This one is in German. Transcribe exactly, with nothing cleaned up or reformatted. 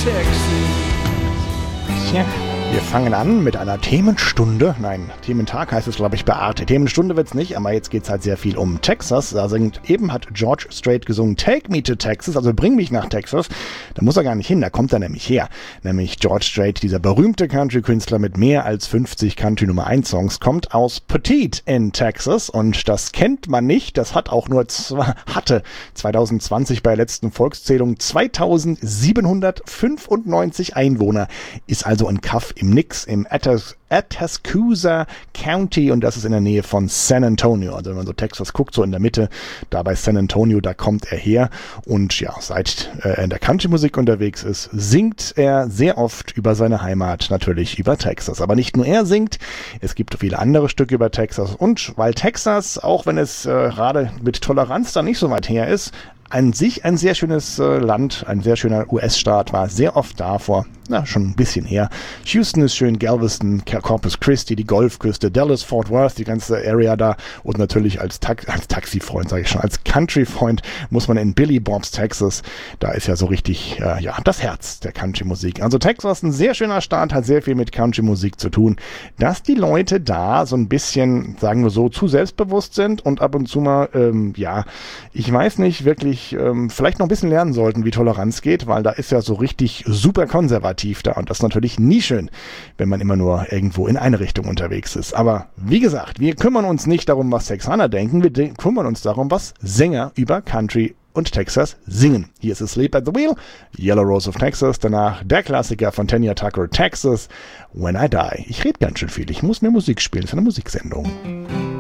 Tja, wir fangen an mit einer Themenstunde. Nein, Thementag heißt es, glaube ich, bei Arte. Themenstunde wird's nicht, aber jetzt geht's halt sehr viel um Texas. Da singt, eben hat George Strait gesungen, Take Me to Texas, also bring mich nach Texas. Da muss er gar nicht hin, da kommt er nämlich her. Nämlich George Strait, dieser berühmte Country-Künstler mit mehr als fünfzig Country-Nummer eins Songs, kommt aus Petite in Texas und das kennt man nicht. Das hat auch nur zwei, hatte zwanzig zwanzig bei der letzten Volkszählung zweitausendsiebenhundertfünfundneunzig Einwohner, ist also ein Kaff im Nix, im Atas Atascocita County und das ist in der Nähe von San Antonio. Also wenn man so Texas guckt, so in der Mitte, da bei San Antonio, da kommt er her und ja, seit er in der Country-Musik unterwegs ist, singt er sehr oft über seine Heimat, natürlich über Texas. Aber nicht nur er singt, es gibt viele andere Stücke über Texas und weil Texas, auch wenn es äh, gerade mit Toleranz da nicht so weit her ist, an sich ein sehr schönes äh, Land, ein sehr schöner U S-Staat, war sehr oft da vor, na, schon ein bisschen her. Houston ist schön, Galveston, Corpus Christi, die Golfküste, Dallas, Fort Worth, die ganze Area da und natürlich als, Ta- als Taxifreund, sage ich schon, als Country-Freund muss man in Billy Bob's Texas, da ist ja so richtig, äh, ja, das Herz der Country-Musik. Also Texas, ein sehr schöner Staat, hat sehr viel mit Country-Musik zu tun. Dass die Leute da so ein bisschen, sagen wir so, zu selbstbewusst sind und ab und zu mal, ähm, ja, ich weiß nicht, wirklich ähm, vielleicht noch ein bisschen lernen sollten, wie Toleranz geht, weil da ist ja so richtig super konservativ da und das ist natürlich nie schön, wenn man immer nur irgendwo in eine Richtung unterwegs ist. Aber wie gesagt, wir kümmern uns nicht darum, was Texaner denken, wir de- kümmern uns darum, was Sänger über Country und Texas singen. Hier ist Sleep at the Wheel, Yellow Rose of Texas, danach der Klassiker von Tanya Tucker, Texas, When I Die. Ich rede ganz schön viel, ich muss mehr Musik spielen, das ist eine Musiksendung.